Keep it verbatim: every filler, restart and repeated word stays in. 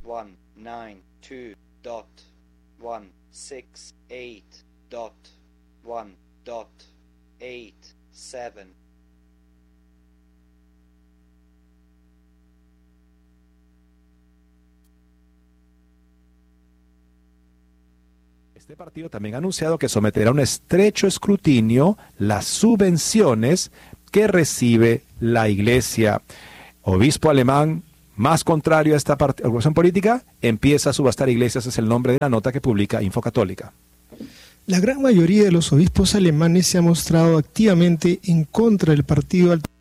one nine two dot one six eight dot one dot eight seven. Este partido también ha anunciado que someterá a un estrecho escrutinio las subvenciones que recibe la Iglesia. Obispo alemán más contrario a esta organización política empieza a subastar iglesias, es el nombre de la nota que publica Infocatólica. La gran mayoría de los obispos alemanes se ha mostrado activamente en contra del partido alternativa